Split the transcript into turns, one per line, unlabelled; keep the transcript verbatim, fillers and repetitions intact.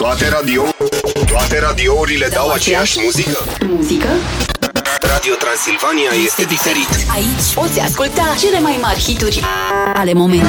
Toate radio Toate radiourile dau aceeași muzică?
Muzică?
Radio Transilvania este diferit.
Aici poți asculta cele mai mari hituri ale momentului.